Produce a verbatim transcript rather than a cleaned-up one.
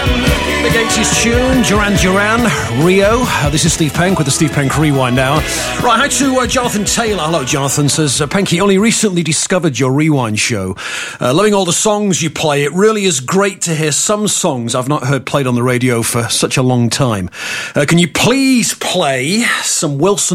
Big eighties tune, Duran Duran, Rio. Uh, this is Steve Penk with the Steve Penk Rewind Hour. Right, hi to uh, Jonathan Taylor. Hello, Jonathan. Says, uh, Penky, only recently discovered your Rewind show. Uh, loving all the songs you play. It really is great to hear some songs I've not heard played on the radio for such a long time. Uh, can you please play some Wilson